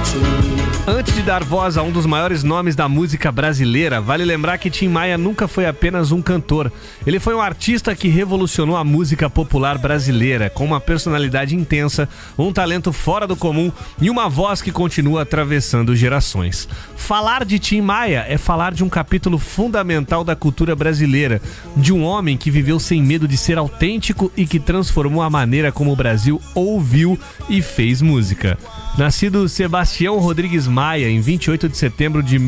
Antes de dar voz a um dos maiores nomes da música brasileira, vale lembrar que Tim Maia nunca foi apenas um cantor. Ele foi um artista que revolucionou a música popular brasileira, com uma personalidade intensa, um talento fora do comum e uma voz que continua atravessando gerações. Falar de Tim Maia é falar de um capítulo fundamental da cultura brasileira, de um homem que viveu sem medo de ser autêntico e que transformou a maneira como o Brasil ouviu e fez música. Nascido Sebastião Rodrigues Maia em 28 de setembro de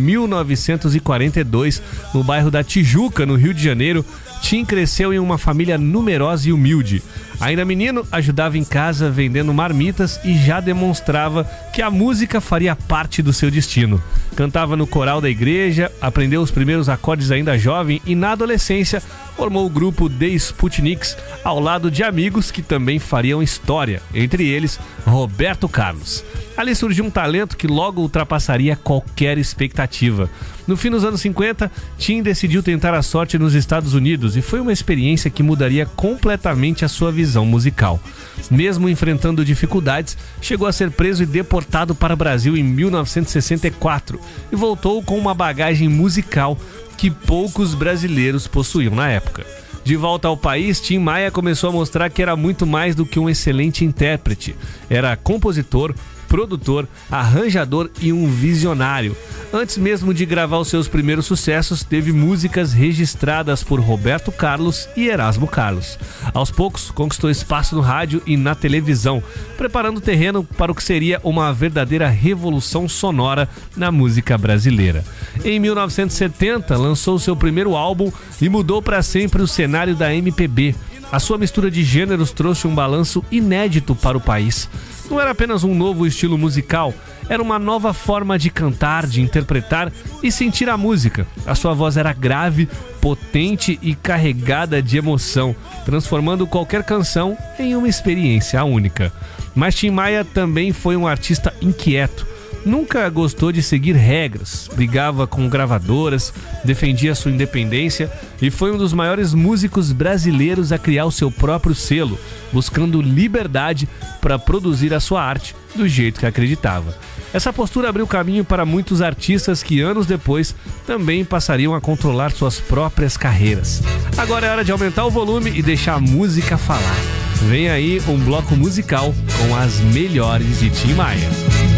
1942, no bairro da Tijuca, no Rio de Janeiro, Tim cresceu em uma família numerosa e humilde. Ainda menino, ajudava em casa vendendo marmitas e já demonstrava que a música faria parte do seu destino. Cantava no coral da igreja, aprendeu os primeiros acordes ainda jovem e, na adolescência, formou o grupo The Sputniks ao lado de amigos que também fariam história, entre eles Roberto Carlos. Ali surgiu um talento que logo ultrapassaria qualquer expectativa. No fim dos anos 50, Tim decidiu tentar a sorte nos Estados Unidos e foi uma experiência que mudaria completamente a sua visão musical. Mesmo enfrentando dificuldades, chegou a ser preso e deportado para o Brasil em 1964 e voltou com uma bagagem musical que poucos brasileiros possuíam na época. De volta ao país, Tim Maia começou a mostrar que era muito mais do que um excelente intérprete. Era compositor, produtor, arranjador e um visionário. Antes mesmo de gravar os seus primeiros sucessos, teve músicas registradas por Roberto Carlos e Erasmo Carlos. Aos poucos, conquistou espaço no rádio e na televisão, preparando o terreno para o que seria uma verdadeira revolução sonora na música brasileira. Em 1970, lançou seu primeiro álbum e mudou para sempre o cenário da MPB. A sua mistura de gêneros trouxe um balanço inédito para o país. Não era apenas um novo estilo musical, era uma nova forma de cantar, de interpretar e sentir a música. A sua voz era grave, potente e carregada de emoção, transformando qualquer canção em uma experiência única. Mas Tim Maia também foi um artista inquieto. Nunca gostou de seguir regras, brigava com gravadoras, defendia sua independência e foi um dos maiores músicos brasileiros a criar o seu próprio selo, buscando liberdade para produzir a sua arte do jeito que acreditava. Essa postura abriu caminho para muitos artistas que anos depois também passariam a controlar suas próprias carreiras. Agora é hora de aumentar o volume e deixar a música falar. Vem aí um bloco musical com as melhores de Tim Maia.